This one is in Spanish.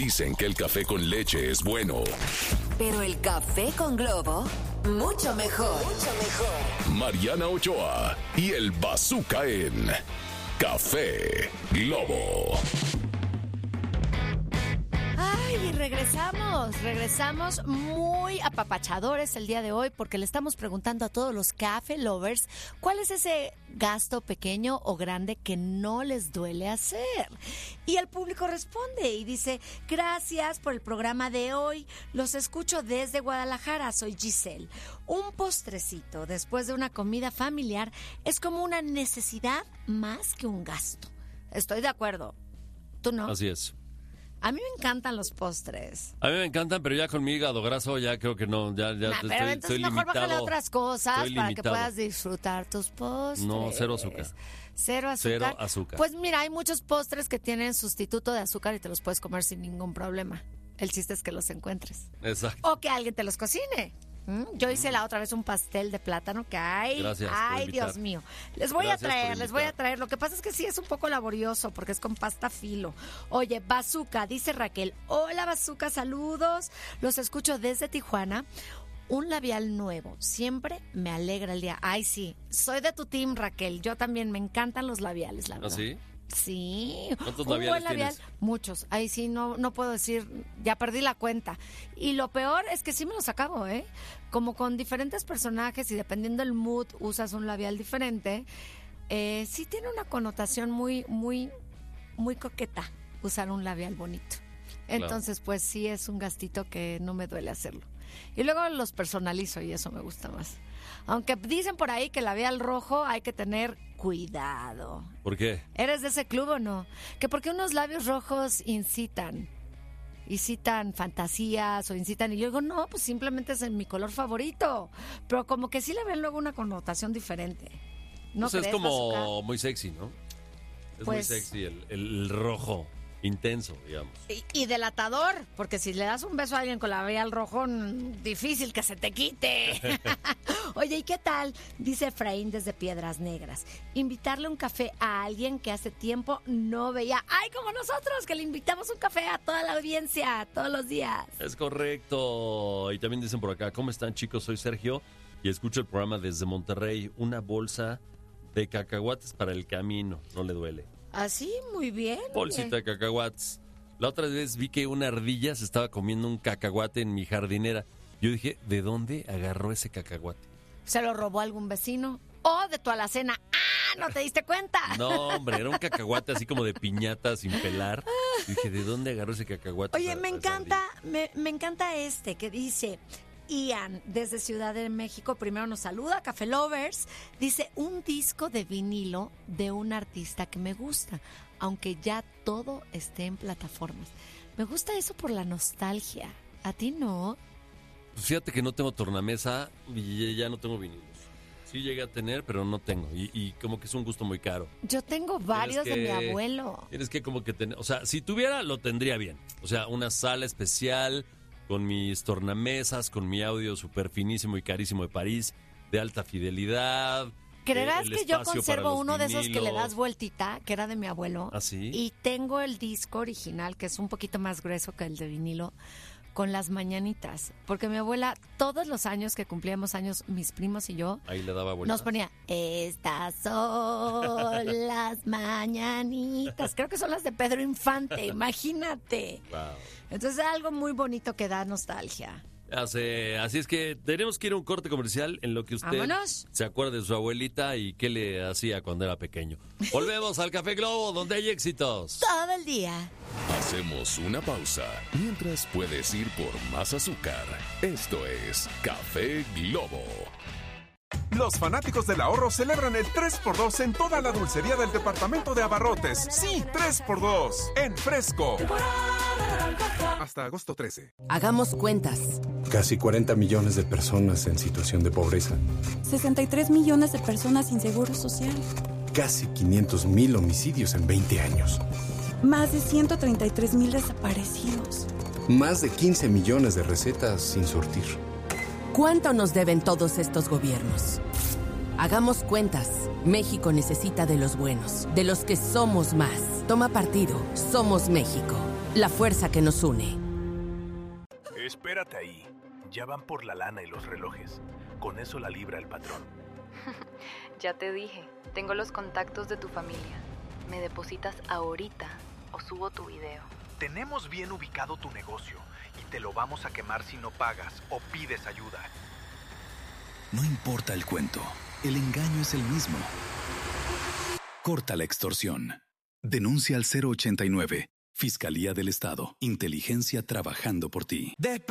Dicen que el café con leche es bueno. Pero el café con Globo, mucho mejor. Mucho mejor. Mariana Ochoa y el Bazooka en Café Globo. Ay, regresamos muy apapachadores el día de hoy porque le estamos preguntando a todos los café lovers cuál es ese gasto pequeño o grande que no les duele hacer. Y el público responde y dice: gracias por el programa de hoy, los escucho desde Guadalajara, soy Giselle. Un postrecito después de una comida familiar es como una necesidad más que un gasto. Estoy de acuerdo. ¿Tú no? Así es. A mí me encantan los postres. A mí me encantan, pero ya con mi hígado graso ya creo que no, ya pero entonces estoy mejor limitado. bájale otras cosas Estoy para limitado. que puedas disfrutar tus postres. No, cero azúcar. Cero azúcar. Cero azúcar. Pues mira, hay muchos postres que tienen sustituto de azúcar y te los puedes comer sin ningún problema. El chiste es que los encuentres. Exacto. O que alguien te los cocine. Yo hice la otra vez un pastel de plátano que Gracias por ay, invitar. Dios mío. Les voy a Gracias traer. Lo que pasa es que sí es un poco laborioso porque es con pasta filo. Oye, Bazooka, dice Raquel. Hola, Bazooka, saludos. Los escucho desde Tijuana. Un labial nuevo, siempre me alegra el día. Ay, sí, soy de tu team, Raquel. Yo también, me encantan los labiales, la verdad. ¿Ah, sí? Sí. ¿Cuántos un labiales buen labial, tienes? muchos. Ahí sí no puedo decir, ya perdí la cuenta. Y lo peor es que sí me los acabo, ¿eh? Como con diferentes personajes y dependiendo del mood usas un labial diferente. Sí tiene una connotación muy coqueta usar un labial bonito. Entonces, pues sí es un gastito que no me duele hacerlo. Y luego los personalizo y eso me gusta más. Aunque dicen por ahí que el labial rojo hay que tener cuidado. ¿Por qué? ¿Eres de ese club o no? Que porque unos labios rojos incitan fantasías o incitan, y yo digo, no, pues simplemente es mi color favorito. Pero como que sí le ven luego una connotación diferente. ¿No Pues crees, es como Bazooka? muy sexy, ¿no? Es Pues- muy sexy el rojo, intenso, digamos. Y delatador, porque si le das un beso a alguien con labial rojo, difícil que se te quite. Oye, ¿y qué tal? Dice Efraín desde Piedras Negras. Invitarle un café a alguien que hace tiempo no veía. ¡Ay, como nosotros, que le invitamos un café a toda la audiencia todos los días! Es correcto. Y también dicen por acá, ¿cómo están, chicos? Soy Sergio y escucho el programa desde Monterrey. Una bolsa de cacahuates para el camino, no le duele. Así, muy bien. Bolsita de cacahuates. La otra vez vi que una ardilla se estaba comiendo un cacahuate en mi jardinera. Yo dije, ¿de dónde agarró ese cacahuate? ¿Se lo robó algún vecino? ¿O de tu alacena? ¡Ah! ¿No te diste cuenta? No, hombre, era un cacahuate así como de piñata sin pelar. Y dije, ¿de dónde agarró ese cacahuate? Oye, esa- me esa encanta, ardilla? me encanta este que dice Ian desde Ciudad de México. Primero nos saluda, Café Lovers. Dice, un disco de vinilo de un artista que me gusta, aunque ya todo esté en plataformas. Me gusta eso por la nostalgia. ¿A ti no? Pues fíjate que no tengo tornamesa y ya no tengo vinilos. Sí llegué a tener, pero no tengo. Y como que es un gusto muy caro. Yo tengo varios de mi abuelo. Tienes que como que tener... O sea, si tuviera, lo tendría bien. O sea, una sala especial con mis tornamesas, con mi audio súper finísimo y carísimo de París, de alta fidelidad. ¿Creerás el que yo espacio para conservo los uno de esos que le das vinilos. vueltita, que era de mi abuelo? ¿Ah, sí? Y tengo el disco original, que es un poquito más grueso que el de vinilo, con las mañanitas. Porque mi abuela, todos los años que cumplíamos años, mis primos y yo, Ahí le daba vuelta. nos ponía, estas son las mañanitas. Creo que son las de Pedro Infante, imagínate. Wow. Entonces es algo muy bonito que da nostalgia. Así es que tenemos que ir a un corte comercial en lo que usted Vámonos. se acuerde de su abuelita y qué le hacía cuando era pequeño. Volvemos al Café Globo, donde hay éxitos. Todo el día. Hacemos una pausa mientras puedes ir por más azúcar. Esto es Café Globo. Los fanáticos del ahorro celebran el 3x2 en toda la dulcería del departamento de abarrotes. Sí, 3x2 en Fresco. Hasta agosto 13. Hagamos cuentas. Casi 40 millones de personas en situación de pobreza. 63 millones de personas sin seguro social. Casi 500,000 homicidios en 20 años. Más de 133,000 desaparecidos. Más de 15 millones de recetas sin surtir. ¿Cuánto nos deben todos estos gobiernos? Hagamos cuentas. México necesita de los buenos, de los que somos más. Toma partido. Somos México. la fuerza que nos une. Espérate ahí. Ya van por la lana y los relojes. Con eso la libra el patrón. Ya te dije, tengo los contactos de tu familia. Me depositas ahorita o subo tu video. Tenemos bien ubicado tu negocio y te lo vamos a quemar si no pagas o pides ayuda. No importa el cuento, el engaño es el mismo. Corta la extorsión. Denuncia al 089. Fiscalía del Estado. Inteligencia trabajando por ti.